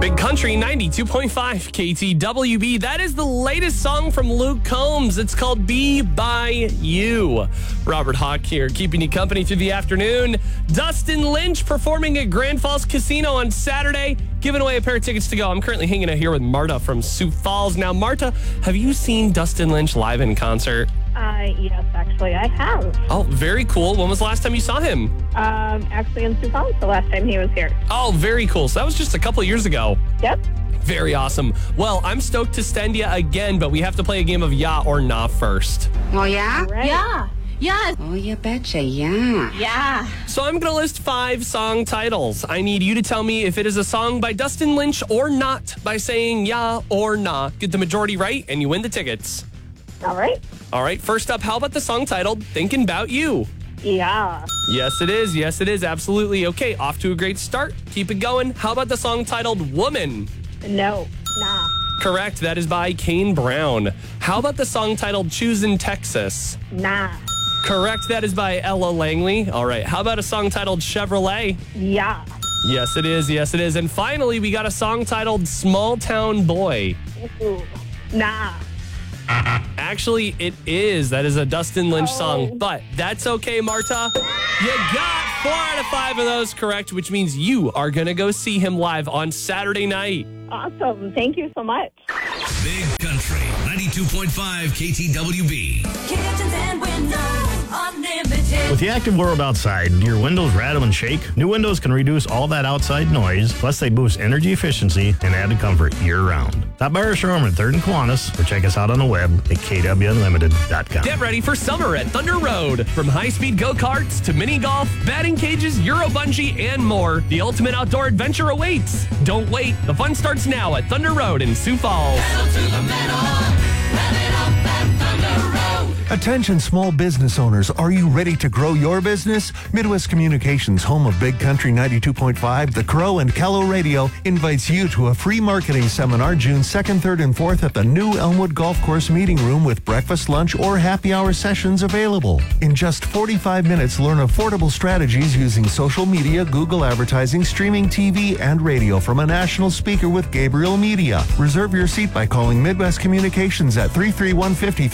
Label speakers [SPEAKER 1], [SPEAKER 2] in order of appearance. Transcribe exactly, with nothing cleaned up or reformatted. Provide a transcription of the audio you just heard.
[SPEAKER 1] Big Country ninety-two point five K T W B. That is the latest song from Luke Combs. It's called Be By You. Robert Hawk here, keeping you company through the afternoon. Dustin Lynch performing at Grand Falls Casino on Saturday, giving away a pair of tickets to go. I'm currently hanging out here with Marta from Sioux Falls. Now, Marta, have you seen Dustin Lynch live in concert?
[SPEAKER 2] Uh, yes, actually, I have.
[SPEAKER 1] Oh, very cool. When was the last time you saw him?
[SPEAKER 2] Um, actually in Sioux Falls the last time he was here.
[SPEAKER 1] Oh, very cool. So that was just a couple years ago.
[SPEAKER 2] Yep.
[SPEAKER 1] Very awesome. Well, I'm stoked to send you again, but we have to play a game of yeah or nah first.
[SPEAKER 3] Oh, yeah?
[SPEAKER 2] Right.
[SPEAKER 4] Yeah. Yeah.
[SPEAKER 3] Oh, you betcha, yeah.
[SPEAKER 4] Yeah.
[SPEAKER 1] So I'm going to list five song titles. I need you to tell me if it is a song by Dustin Lynch or not by saying yeah or nah. Get the majority right and you win the tickets.
[SPEAKER 2] All right.
[SPEAKER 1] All right, first up, how about the song titled Thinking About You?
[SPEAKER 2] Yeah.
[SPEAKER 1] Yes, it is. Yes, it is. Absolutely. Okay, off to a great start. Keep it going. How about the song titled Woman?
[SPEAKER 2] No. Nah.
[SPEAKER 1] Correct. That is by Kane Brown. How about the song titled Choosin' Texas?
[SPEAKER 2] Nah.
[SPEAKER 1] Correct. That is by Ella Langley. All right. How about a song titled Chevrolet?
[SPEAKER 2] Yeah.
[SPEAKER 1] Yes, it is. Yes, it is. And finally, we got a song titled Small Town Boy.
[SPEAKER 2] Ooh. Nah.
[SPEAKER 1] Actually, it is. That is a Dustin Lynch
[SPEAKER 2] Oh.
[SPEAKER 1] song, but that's okay, Marta. You got four out of five of those correct, which means you are going to go see him live on Saturday night.
[SPEAKER 2] Awesome. Thank you so much.
[SPEAKER 5] Big Country ninety-two point five K T W B.
[SPEAKER 4] Kitchens and windows unlimited.
[SPEAKER 6] With the active world outside, do your windows rattle and shake? New windows can reduce all that outside noise, plus they boost energy efficiency and added comfort year-round. Stop by our showroom at third and Kiwanis or check us out on the web at K W Unlimited dot com.
[SPEAKER 1] Get ready for summer at Thunder Road. From high-speed go-karts to mini golf, batting cages, Euro bungee, and more, the ultimate outdoor adventure awaits. Don't wait. The fun starts now at Thunder Road in Sioux Falls.
[SPEAKER 7] Attention small business owners, are you ready to grow your business? Midwest Communications, home of Big Country ninety-two point five, The Crow, and Callow Radio, invites you to a free marketing seminar June second, third, and fourth at the new Elmwood Golf Course Meeting Room with breakfast, lunch, or happy hour sessions available. In just forty-five minutes, learn affordable strategies using social media, Google advertising, streaming T V, and radio from a national speaker with Gabriel Media. Reserve your seat by calling Midwest Communications at three three one, five three